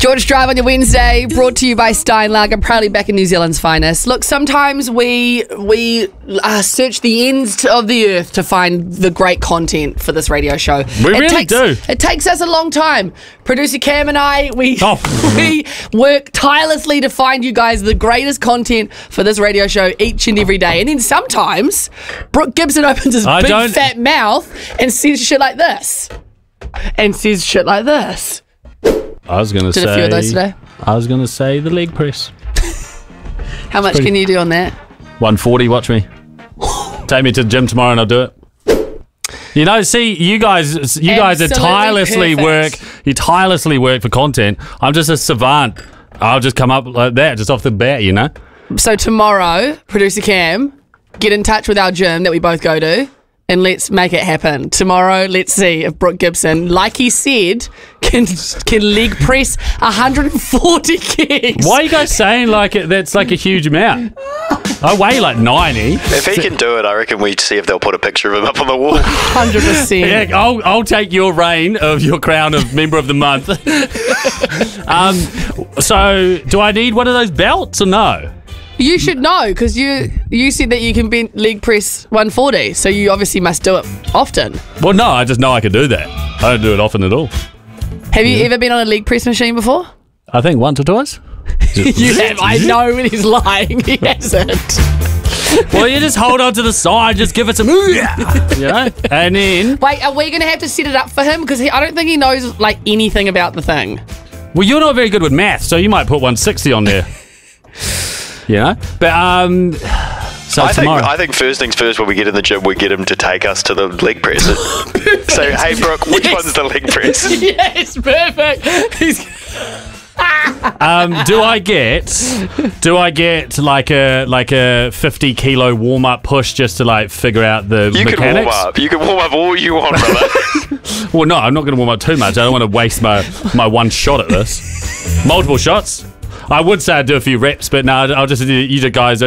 George Drive on your Wednesday, brought to you by Steinlager, proudly back in New Zealand's finest. Look, sometimes we search the ends of the earth to find the great content for this radio show. We really do. It takes us a long time. Producer Cam and I, we work tirelessly to find you guys the greatest content for this radio show each and every day. And then sometimes Brooke Gibson opens his big fat mouth and says shit like this. I was going to say... Did a few of those today? I was going to say the leg press. How much can you do on that? 140, watch me. Take me to the gym tomorrow and I'll do it. You know, see, you guys are tirelessly work for content. I'm just a savant. I'll just come up like that, just off the bat, you know? So tomorrow, Producer Cam, get in touch with our gym that we both go to, and let's make it happen. Tomorrow, let's see if Brooke Gibson, like he said, can leg press 140 kgs. Why are you guys saying that's like a huge amount? I weigh like 90. If he can do it, I reckon we'd see if they'll put a picture of him up on the wall. 100%. Yeah, I'll take your reign of your crown of member of the month. So, do I need one of those belts or no? You should know, because you said that you can leg press 140, so you obviously must do it often. Well, no, I just know I can do that. I don't do it often at all. Have you ever been on a leg press machine before? I think once or twice. You have. I know when he's lying. He hasn't. Well, you just hold on to the side, just give it some, you know, and then... Wait, are we going to have to set it up for him? Because I don't think he knows, anything about the thing. Well, you're not very good with math, so you might put 160 on there. You know? But, so I think first things first, when we get in the gym, we get him to take us to the leg press. So, hey, Brooke, which one's the leg press? Yes, perfect. Do I get like a 50 kilo warm up push just to figure out the mechanics? You can warm up all you want, brother. Well, no, I'm not going to warm up too much. I don't want to waste my one shot at this. Multiple shots. I would say I'd do a few reps, but no, I'll just you guys